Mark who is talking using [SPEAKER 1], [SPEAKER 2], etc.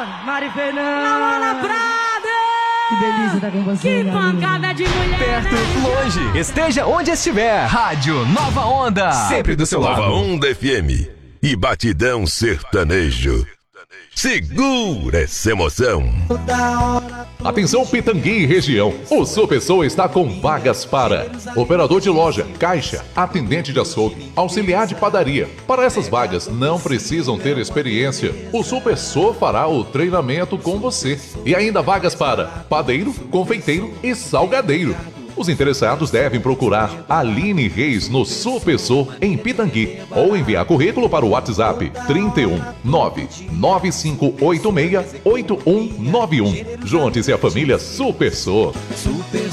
[SPEAKER 1] Mari Fernanda.
[SPEAKER 2] Laura Prada.
[SPEAKER 1] Que delícia estar com você.
[SPEAKER 2] Que pancada de mulher.
[SPEAKER 3] Perto, longe, esteja onde estiver. Rádio Nova Onda. Sempre do seu lado.
[SPEAKER 4] Nova Onda FM e Batidão Sertanejo. Segura essa emoção.
[SPEAKER 5] Atenção Pitangui e região. O Supersol está com vagas para operador de loja, caixa, atendente de açougue, auxiliar de padaria. Para essas vagas não precisam ter experiência. O Supersol fará o treinamento com você. E ainda vagas para padeiro, confeiteiro e salgadeiro. Os interessados devem procurar Aline Reis no Supersol em Pitangui ou enviar currículo para o WhatsApp 31 99586 8191. Junte-se à família Supersol.